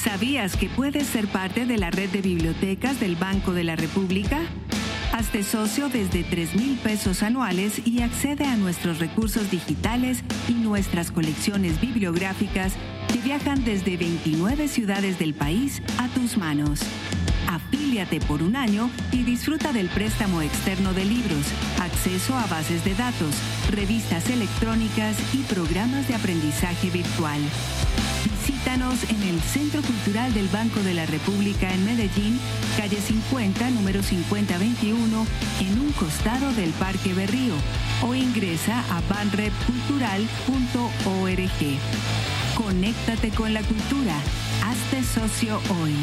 ¿Sabías que puedes ser parte de la red de bibliotecas del Banco de la República? Hazte socio desde 3,000 pesos anuales y accede a nuestros recursos digitales y nuestras colecciones bibliográficas que viajan desde 29 ciudades del país a tus manos. Afíliate por un año y disfruta del préstamo externo de libros, acceso a bases de datos, revistas electrónicas y programas de aprendizaje virtual. Visítanos en el Centro Cultural del Banco de la República en Medellín, calle 50, número 5021, en un costado del Parque Berrío, o ingresa a banrepcultural.org. Conéctate con la cultura. Hazte socio hoy.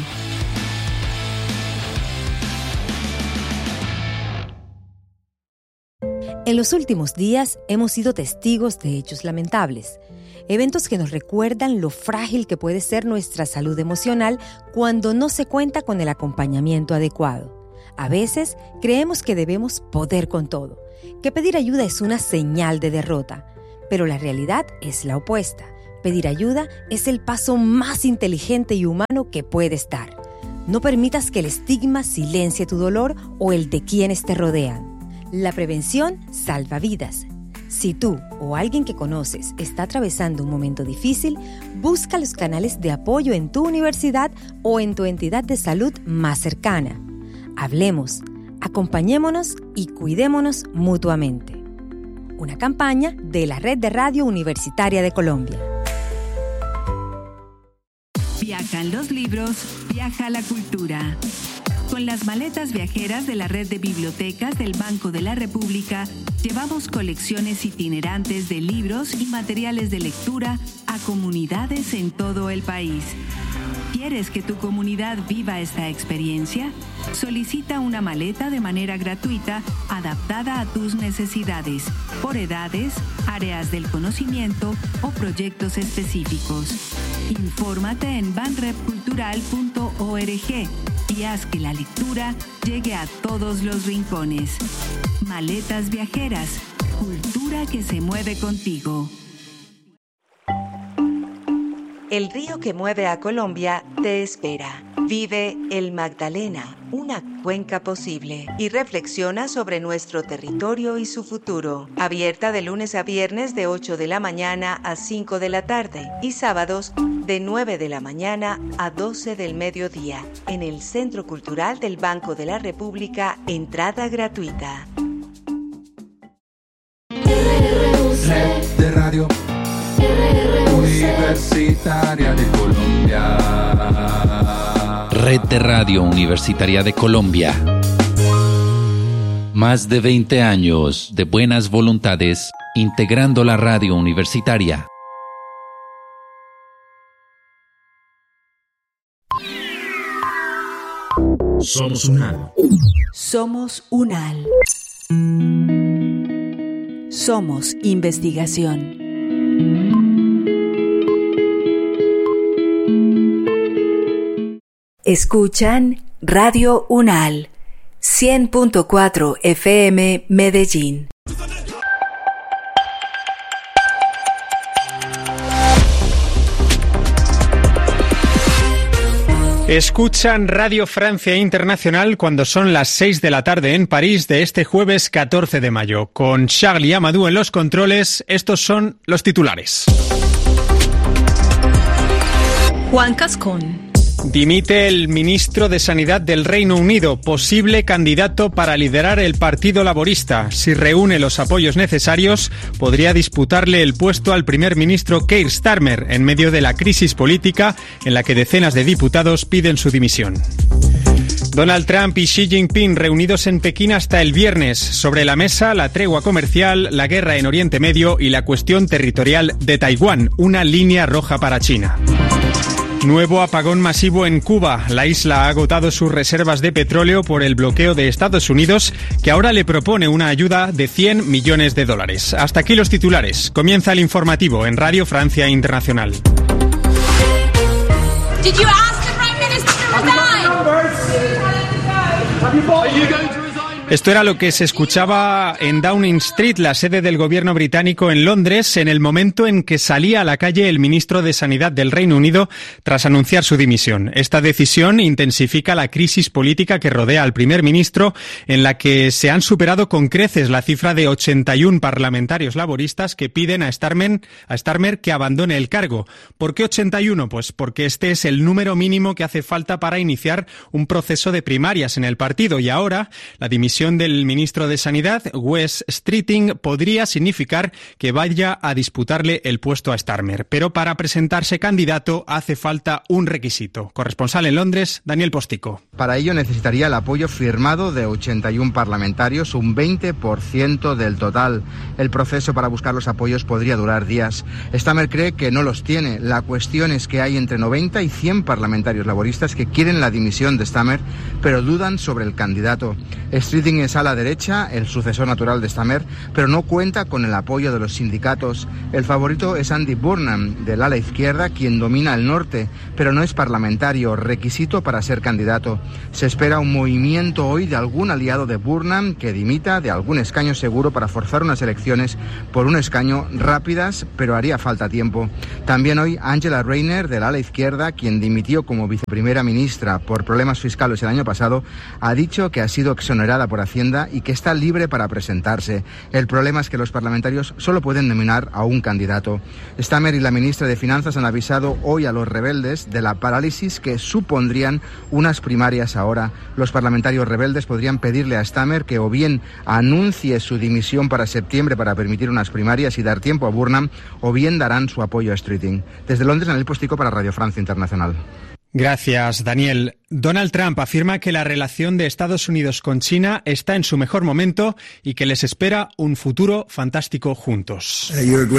En los últimos días hemos sido testigos de hechos lamentables, eventos que nos recuerdan lo frágil que puede ser nuestra salud emocional cuando no se cuenta con el acompañamiento adecuado. A veces creemos que debemos poder con todo, que pedir ayuda es una señal de derrota, pero la realidad es la opuesta. Pedir ayuda es el paso más inteligente y humano que puedes dar. No permitas que el estigma silencie tu dolor o el de quienes te rodean. La prevención salva vidas. Si tú o alguien que conoces está atravesando un momento difícil, busca los canales de apoyo en tu universidad o en tu entidad de salud más cercana. Hablemos, acompañémonos y cuidémonos mutuamente. Una campaña de la Red de Radio Universitaria de Colombia. Viajan los libros, viaja la cultura. Con las maletas viajeras de la red de bibliotecas del Banco de la República, llevamos colecciones itinerantes de libros y materiales de lectura a comunidades en todo el país. ¿Quieres que tu comunidad viva esta experiencia? Solicita una maleta de manera gratuita, adaptada a tus necesidades, por edades, áreas del conocimiento o proyectos específicos. Infórmate en banrepcultural.org y haz que la lectura llegue a todos los rincones. Maletas viajeras, cultura que se mueve contigo. El río que mueve a Colombia te espera. Vive el Magdalena, una cuenca posible, y reflexiona sobre nuestro territorio y su futuro. Abierta de lunes a viernes de 8 de la mañana a 5 de la tarde y sábados de 9 de la mañana a 12 del mediodía. En el Centro Cultural del Banco de la República, entrada gratuita. Red de Radio Universitaria de Colombia. Red de Radio Universitaria de Colombia. Más de 20 años de buenas voluntades integrando la radio universitaria. Somos UNAL. Somos UNAL. Somos investigación. Escuchan Radio UNAL, 100.4 FM Medellín. Escuchan Radio Francia Internacional cuando son las 6 de la tarde en París de este jueves 14 de mayo. Con Charlie Amadou en los controles, estos son los titulares. Juan Cascón. Dimite el ministro de Sanidad del Reino Unido, posible candidato para liderar el Partido Laborista. Si reúne los apoyos necesarios, podría disputarle el puesto al primer ministro Keir Starmer en medio de la crisis política en la que decenas de diputados piden su dimisión. Donald Trump y Xi Jinping reunidos en Pekín hasta el viernes. Sobre la mesa, la tregua comercial, la guerra en Oriente Medio y la cuestión territorial de Taiwán, una línea roja para China. Nuevo apagón masivo en Cuba. La isla ha agotado sus reservas de petróleo por el bloqueo de Estados Unidos, que ahora le propone una ayuda de $100 millones. Hasta aquí los titulares. Comienza el informativo en Radio Francia Internacional. Did you ask the Prime Minister to resign? Esto era lo que se escuchaba en Downing Street, la sede del gobierno británico en Londres, en el momento en que salía a la calle el ministro de Sanidad del Reino Unido tras anunciar su dimisión. Esta decisión intensifica la crisis política que rodea al primer ministro, en la que se han superado con creces la cifra de 81 parlamentarios laboristas que piden a Starmer que abandone el cargo. ¿Por qué 81? Pues porque este es el número mínimo que hace falta para iniciar un proceso de primarias en el partido, y ahora la dimisión del ministro de Sanidad, Wes Streeting, podría significar que vaya a disputarle el puesto a Starmer. Pero para presentarse candidato hace falta un requisito. Corresponsal en Londres, Daniel Postico. Para ello necesitaría el apoyo firmado de 81 parlamentarios, un 20% del total. El proceso para buscar los apoyos podría durar días. Starmer cree que no los tiene. La cuestión es que hay entre 90 y 100 parlamentarios laboristas que quieren la dimisión de Starmer, pero dudan sobre el candidato. Streeting es a la derecha, el sucesor natural de Starmer, pero no cuenta con el apoyo de los sindicatos. El favorito es Andy Burnham, del ala izquierda, quien domina el norte, pero no es parlamentario, requisito para ser candidato. Se espera un movimiento hoy de algún aliado de Burnham que dimita de algún escaño seguro para forzar unas elecciones por un escaño rápidas, pero haría falta tiempo. También hoy Angela Rayner, del ala izquierda, quien dimitió como viceprimera ministra por problemas fiscales el año pasado, ha dicho que ha sido exonerada por Hacienda y que está libre para presentarse. El problema es que los parlamentarios solo pueden nominar a un candidato. Starmer y la ministra de Finanzas han avisado hoy a los rebeldes de la parálisis que supondrían unas primarias ahora. Los parlamentarios rebeldes podrían pedirle a Starmer que o bien anuncie su dimisión para septiembre para permitir unas primarias y dar tiempo a Burnham, o bien darán su apoyo a Streeting. Desde Londres, Daniel Postico para Radio Francia Internacional. Gracias, Daniel. Donald Trump afirma que la relación de Estados Unidos con China está en su mejor momento y que les espera un futuro fantástico juntos.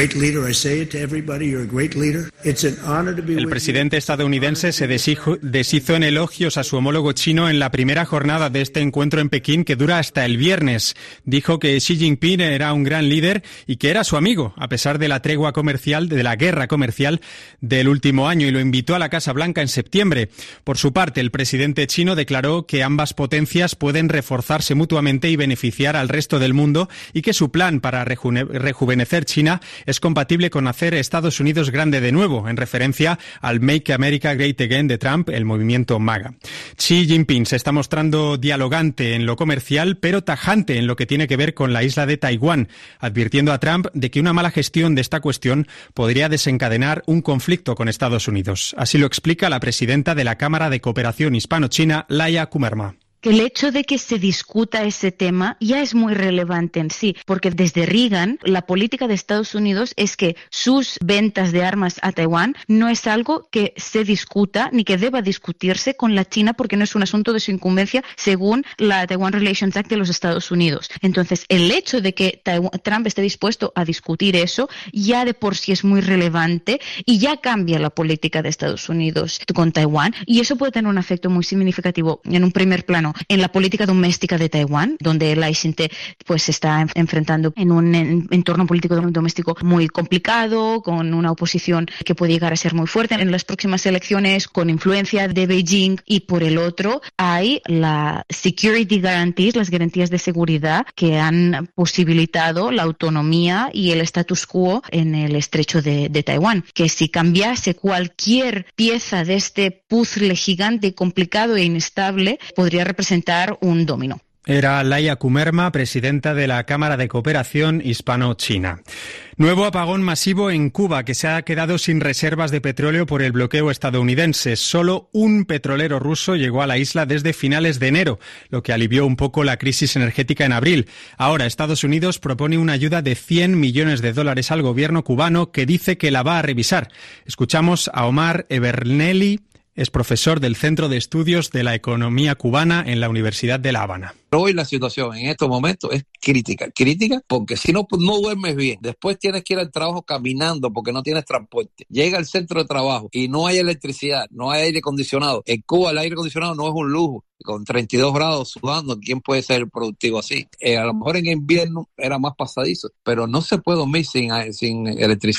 El presidente estadounidense se deshizo en elogios a su homólogo chino en la primera jornada de este encuentro en Pekín, que dura hasta el viernes. Dijo que Xi Jinping era un gran líder y que era su amigo, a pesar de la tregua comercial, de la guerra comercial del último año, y lo invitó a la Casa Blanca en septiembre. Por su parte, el presidente chino declaró que ambas potencias pueden reforzarse mutuamente y beneficiar al resto del mundo, y que su plan para rejuvenecer China es compatible con hacer Estados Unidos grande de nuevo, en referencia al Make America Great Again de Trump, el movimiento MAGA. Xi Jinping se está mostrando dialogante en lo comercial, pero tajante en lo que tiene que ver con la isla de Taiwán, advirtiendo a Trump de que una mala gestión de esta cuestión podría desencadenar un conflicto con Estados Unidos. Así lo explica la presidenta de la Cámara de Cooperación Hispano-China, Laia Kumerma. Que el hecho de que se discuta ese tema ya es muy relevante en sí, porque desde Reagan la política de Estados Unidos es que sus ventas de armas a Taiwán no es algo que se discuta ni que deba discutirse con la China, porque no es un asunto de su incumbencia según la Taiwan Relations Act de los Estados Unidos. Entonces, el hecho de que Trump esté dispuesto a discutir eso ya de por sí es muy relevante y ya cambia la política de Estados Unidos con Taiwán, y eso puede tener un efecto muy significativo en un primer plano en la política doméstica de Taiwán, donde la Xinte pues se está enfrentando en un entorno político doméstico muy complicado, con una oposición que puede llegar a ser muy fuerte en las próximas elecciones, con influencia de Beijing, y por el otro hay la security guarantees, las garantías de seguridad que han posibilitado la autonomía y el status quo en el estrecho de Taiwán, que si cambiase cualquier pieza de este puzzle gigante y complicado e inestable podría representar un dominó. Era Laia Kumerma, presidenta de la Cámara de Cooperación Hispano-China. Nuevo apagón masivo en Cuba, que se ha quedado sin reservas de petróleo por el bloqueo estadounidense. Solo un petrolero ruso llegó a la isla desde finales de enero, lo que alivió un poco la crisis energética en abril. Ahora Estados Unidos propone una ayuda de $100 millones al gobierno cubano, que dice que la va a revisar. Escuchamos a Omar Evernelli. Es profesor del Centro de Estudios de la Economía Cubana en la Universidad de La Habana. Hoy la situación en estos momentos es crítica porque si no duermes bien, después tienes que ir al trabajo caminando porque no tienes transporte. Llega al centro de trabajo y no hay electricidad, no hay aire acondicionado. En Cuba el aire acondicionado no es un lujo. Con 32 grados sudando, ¿quién puede ser productivo así? A lo mejor en invierno era más pasadizo, pero no se puede dormir sin electricidad.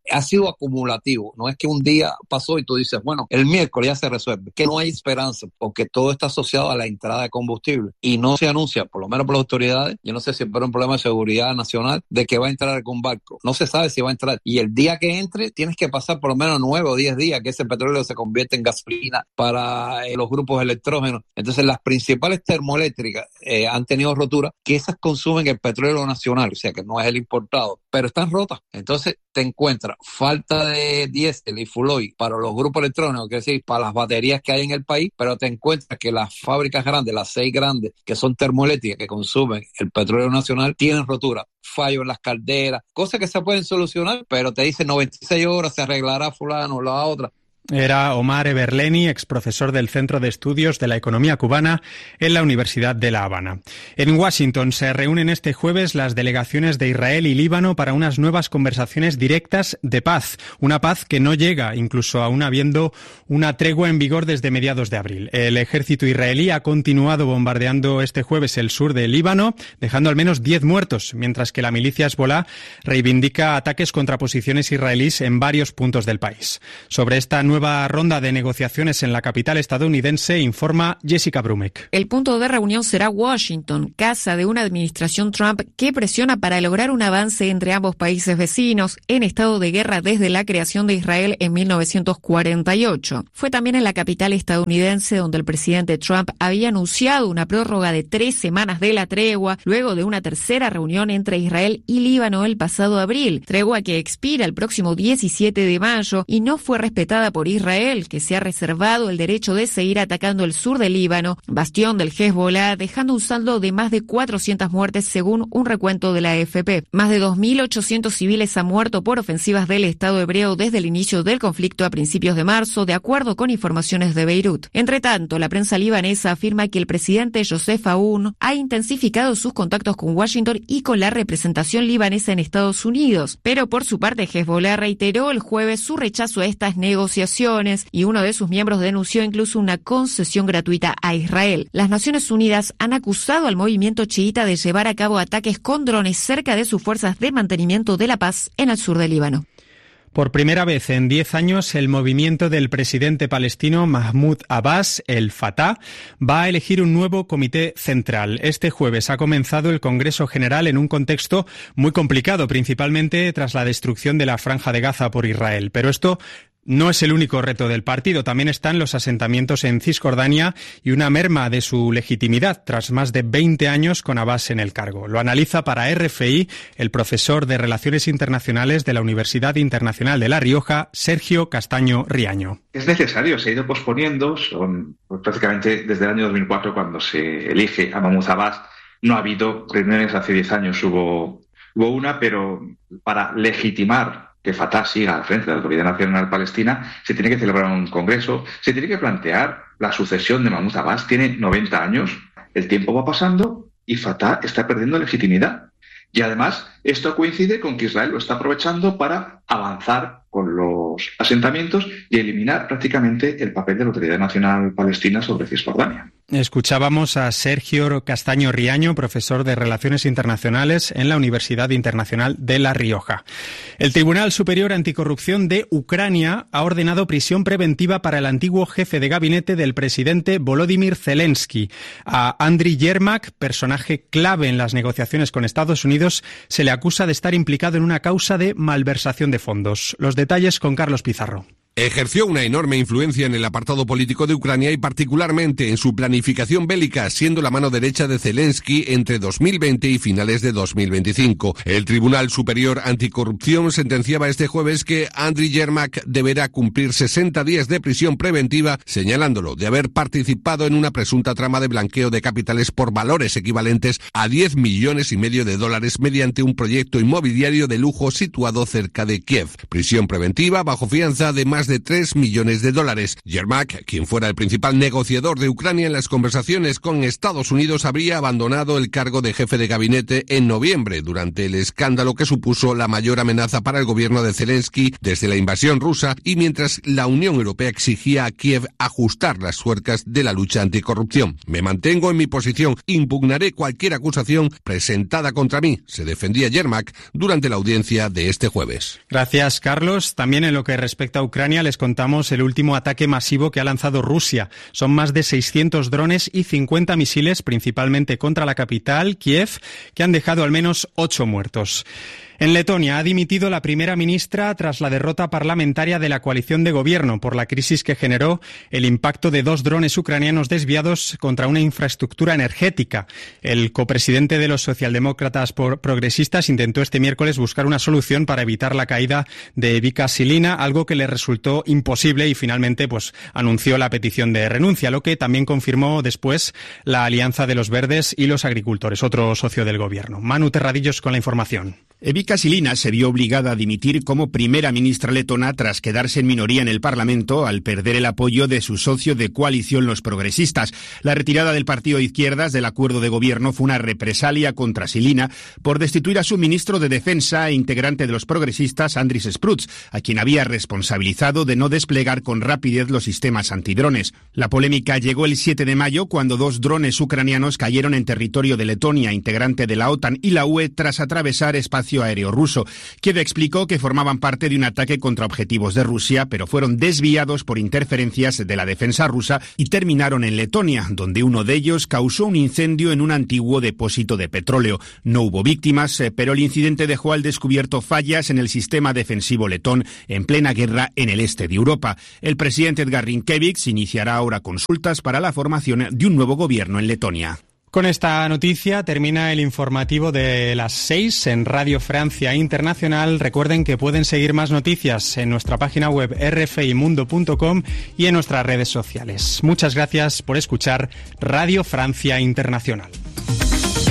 ha sido acumulativo. No es que un día pasó y tú dices, bueno, el miércoles ya se resuelve. Que no hay esperanza, porque todo está asociado a la entrada de combustible. Y no se anuncia, por lo menos por las autoridades, yo no sé si es por un problema de seguridad nacional, de que va a entrar algún barco. No se sabe si va a entrar. Y el día que entre, tienes que pasar por lo menos 9 o 10 días que ese petróleo se convierte en gasolina para los grupos electrógenos. Entonces, las principales termoeléctricas han tenido rotura, que esas consumen el petróleo nacional, o sea que no es el importado, pero están rotas. Entonces, te encuentras falta de diésel y fuel oil para los grupos electrógenos, que es decir, para las baterías que hay en el país, pero te encuentras que las fábricas grandes, las 6 grandes, que son termoeléctricas, que consumen el petróleo nacional, tienen rotura, fallo en las calderas, cosas que se pueden solucionar, pero te dicen 96 horas, se arreglará fulano o la otra. Era Omar Eberleni, exprofesor del Centro de Estudios de la Economía Cubana en la Universidad de La Habana. En Washington se reúnen este jueves las delegaciones de Israel y Líbano para unas nuevas conversaciones directas de paz. Una paz que no llega, incluso aún habiendo una tregua en vigor desde mediados de abril. El ejército israelí ha continuado bombardeando este jueves el sur del Líbano, dejando al menos 10 muertos, mientras que la milicia Hezbollah reivindica ataques contra posiciones israelíes en varios puntos del país. Sobre esta nueva ronda de negociaciones en la capital estadounidense, informa Jessica Brumek. El punto de reunión será Washington, casa de una administración Trump que presiona para lograr un avance entre ambos países vecinos en estado de guerra desde la creación de Israel en 1948. Fue también en la capital estadounidense donde el presidente Trump había anunciado una prórroga de 3 semanas de la tregua, luego de una tercera reunión entre Israel y Líbano el pasado abril, tregua que expira el próximo 17 de mayo y no fue respetada por Israel, que se ha reservado el derecho de seguir atacando el sur del Líbano, bastión del Hezbollah, dejando un saldo de más de 400 muertes según un recuento de la AFP. Más de 2.800 civiles han muerto por ofensivas del Estado hebreo desde el inicio del conflicto a principios de marzo, de acuerdo con informaciones de Beirut. Entre tanto, la prensa libanesa afirma que el presidente Joseph Aoun ha intensificado sus contactos con Washington y con la representación libanesa en Estados Unidos, pero por su parte Hezbollah reiteró el jueves su rechazo a estas negociaciones y uno de sus miembros denunció incluso una concesión gratuita a Israel. Las Naciones Unidas han acusado al movimiento chiita de llevar a cabo ataques con drones cerca de sus fuerzas de mantenimiento de la paz en el sur del Líbano. Por primera vez en 10 años, el movimiento del presidente palestino Mahmoud Abbas, el Fatah, va a elegir un nuevo comité central. Este jueves ha comenzado el Congreso General en un contexto muy complicado, principalmente tras la destrucción de la Franja de Gaza por Israel. Pero esto no es el único reto del partido. También están los asentamientos en Cisjordania y una merma de su legitimidad tras más de 20 años con Abbas en el cargo. Lo analiza para RFI el profesor de Relaciones Internacionales de la Universidad Internacional de La Rioja, Sergio Castaño Riaño. Es necesario, se ha ido posponiendo, son prácticamente desde el año 2004 cuando se elige a Mahmoud Abbas. No ha habido reuniones, hace 10 años hubo una, pero para legitimar que Fatah siga al frente de la Autoridad Nacional Palestina, se tiene que celebrar un congreso, se tiene que plantear la sucesión de Mahmoud Abbas. Tiene 90 años, el tiempo va pasando y Fatah está perdiendo legitimidad. Y además, esto coincide con que Israel lo está aprovechando para avanzar con los asentamientos y eliminar prácticamente el papel de la Autoridad Nacional Palestina sobre Cisjordania. Escuchábamos a Sergio Castaño Riaño, profesor de Relaciones Internacionales en la Universidad Internacional de La Rioja. El Tribunal Superior Anticorrupción de Ucrania ha ordenado prisión preventiva para el antiguo jefe de gabinete del presidente Volodymyr Zelensky. A Andriy Yermak, personaje clave en las negociaciones con Estados Unidos, se le acusa de estar implicado en una causa de malversación de fondos. Los detalles con Carlos Pizarro. Ejerció una enorme influencia en el apartado político de Ucrania y particularmente en su planificación bélica, siendo la mano derecha de Zelensky entre 2020 y finales de 2025. El Tribunal Superior Anticorrupción sentenciaba este jueves que Andriy Yermak deberá cumplir 60 días de prisión preventiva, señalándolo de haber participado en una presunta trama de blanqueo de capitales por valores equivalentes a $10,5 millones mediante un proyecto inmobiliario de lujo situado cerca de Kiev. Prisión preventiva bajo fianza de más más de $3 millones. Yermak, quien fuera el principal negociador de Ucrania en las conversaciones con Estados Unidos, habría abandonado el cargo de jefe de gabinete en noviembre, durante el escándalo que supuso la mayor amenaza para el gobierno de Zelensky desde la invasión rusa y mientras la Unión Europea exigía a Kiev ajustar las tuercas de la lucha anticorrupción. Me mantengo en mi posición, impugnaré cualquier acusación presentada contra mí, se defendía Yermak durante la audiencia de este jueves. Gracias, Carlos. También en lo que respecta a Ucrania les contamos el último ataque masivo que ha lanzado Rusia. Son más de 600 drones y 50 misiles, principalmente contra la capital, Kiev, que han dejado al menos 8 muertos. En Letonia ha dimitido la primera ministra tras la derrota parlamentaria de la coalición de gobierno por la crisis que generó el impacto de 2 drones ucranianos desviados contra una infraestructura energética. El copresidente de los socialdemócratas progresistas intentó este miércoles buscar una solución para evitar la caída de Vika Silina, algo que le resultó imposible y finalmente anunció la petición de renuncia, lo que también confirmó después la Alianza de los Verdes y los Agricultores, otro socio del gobierno. Manu Terradillos con la información. Vika Silina se vio obligada a dimitir como primera ministra letona tras quedarse en minoría en el Parlamento al perder el apoyo de su socio de coalición, los progresistas. La retirada del partido de izquierdas del acuerdo de gobierno fue una represalia contra Silina por destituir a su ministro de Defensa e integrante de los progresistas, Andris Spruds, a quien había responsabilizado de no desplegar con rapidez los sistemas antidrones. La polémica llegó el 7 de mayo cuando 2 drones ucranianos cayeron en territorio de Letonia, integrante de la OTAN y la UE, tras atravesar espacio aéreo ruso. Kiev explicó que formaban parte de un ataque contra objetivos de Rusia, pero fueron desviados por interferencias de la defensa rusa y terminaron en Letonia, donde uno de ellos causó un incendio en un antiguo depósito de petróleo. No hubo víctimas, pero el incidente dejó al descubierto fallas en el sistema defensivo letón en plena guerra en el este de Europa. El presidente Edgar Rinkēvičs iniciará ahora consultas para la formación de un nuevo gobierno en Letonia. Con esta noticia termina el informativo de las 6 en Radio Francia Internacional. Recuerden que pueden seguir más noticias en nuestra página web rfimundo.com y en nuestras redes sociales. Muchas gracias por escuchar Radio Francia Internacional.